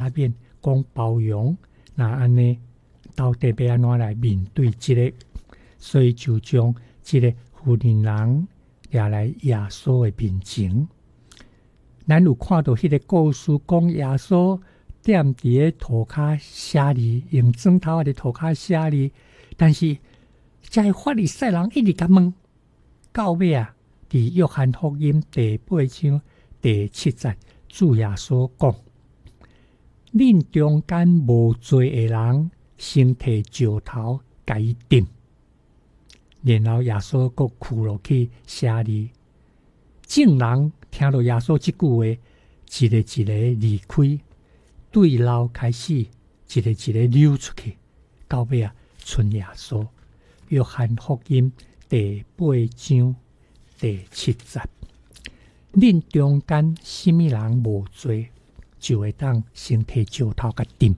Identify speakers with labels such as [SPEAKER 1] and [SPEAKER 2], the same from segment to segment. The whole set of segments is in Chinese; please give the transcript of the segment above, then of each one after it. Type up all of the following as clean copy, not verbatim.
[SPEAKER 1] 面，讲包容，那安尼到底要安怎来面对这个？所以就将这个妇人人也来耶稣的面前。咱有看到迄个故事，讲耶稣踮伫个涂骹写字，用砖头的涂骹写字，但是这法利赛人一直甲问，到尾啊，伫约翰福音第8章第7节，主耶稣讲：恁中间无罪的人，先摕石头甲伊钉。然后耶稣佫跍落去写字，众人听到耶稣即句话，一个一个离开，对楼开始一个一个溜出去，到尾啊，剩耶稣。约翰福音第8章第7节，恁中间什么人无罪，就会当先摕石头甲钉。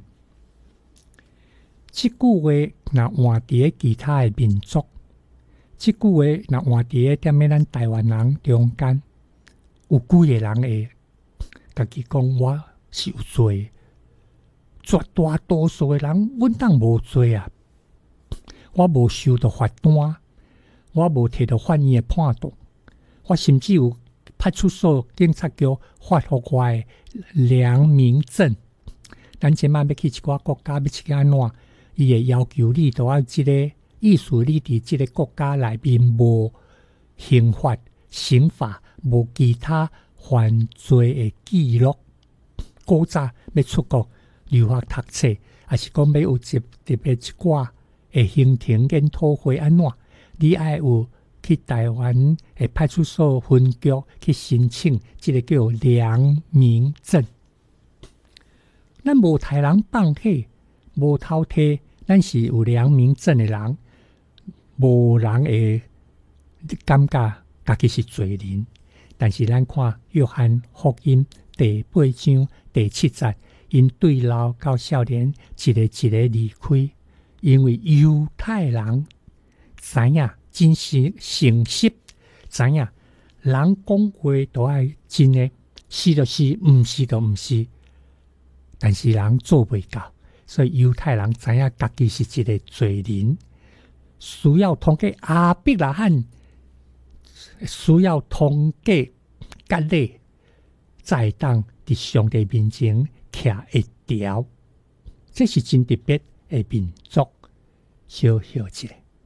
[SPEAKER 1] 即句话若换伫其他的民族，即句话若换伫踮咧咱台湾人中间，有几个人会家己讲我是有罪？绝大多数的人，阮当无罪啊！我无收到罚单，我无摕到法院的判断，我甚至有派出所警察局发互我的良民证。咱即摆要去一寡国家，要去安怎？伊会要求你都要即个意思，你伫即个国家内面无刑法，无其他犯罪的记录。古早要出国留学读册，还是讲要有特别一寡的行程研讨会安怎？你爱有去台湾的派出所分局去申请，即个叫良民证。咱无杀人放火，无偷摕，咱是有良民证的人，无人会感觉家己是罪人。但是咱看约翰福音第8章第7节，因对老到少年一个一个离开，因为犹太人知影真是诚实，知影人讲话都爱真的，是就是毋是就毋是，但是人做袂到，所以犹太人知影家己是一个罪人，需要通过阿伯拉罕，需要通过割礼，才当伫上帝面前徛一条。这是真特别的民族，小小一个。